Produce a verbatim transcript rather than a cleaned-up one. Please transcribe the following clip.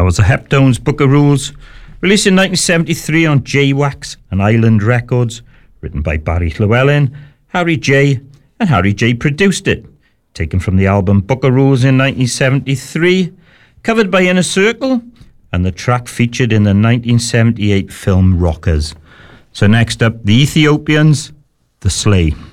was the Heptones Book of Rules, released in nineteen seventy-three on J-Wax and Island Records, written by Barry Llewellyn, Harry J, and Harry J produced it. Taken from the album Book of Rules in nineteen seventy-three, covered by Inner Circle, and the track featured in the nineteen seventy-eight film Rockers. So next up, the Ethiopians, The Sleigh.